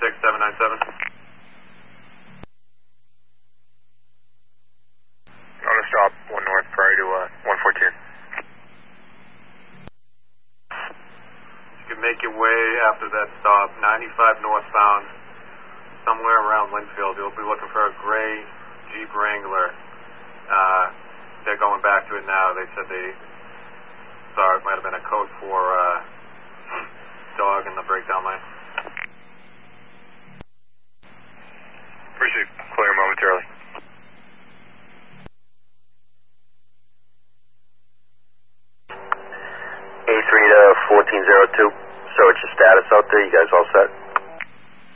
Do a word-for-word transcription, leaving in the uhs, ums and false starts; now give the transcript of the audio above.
six seven nine seven. On a stop, one north prior to uh, one fourteen. You can make your way after that stop, ninety-five northbound, somewhere around Linfield. You'll be looking for a gray Jeep Wrangler. Uh, they're going back to it now. They said they saw it might have been a code for uh, dog in the breakdown lane. Proceed. Clear momentarily. A three to fourteen oh two. So it's your status out there? You guys all set?